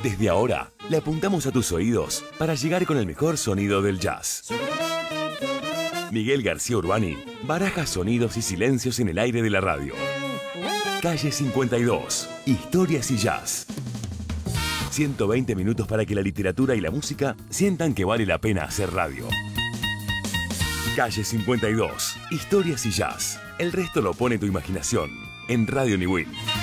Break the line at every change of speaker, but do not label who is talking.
Desde ahora, le apuntamos a tus oídos para llegar con el mejor sonido del jazz. Miguel García Urbani baraja sonidos y silencios en el aire de la radio. Calle 52, historias y jazz. 120 minutos para que la literatura y la música sientan que vale la pena hacer radio. Calle 52, historias y jazz. El resto lo pone tu imaginación en Radio Niwil.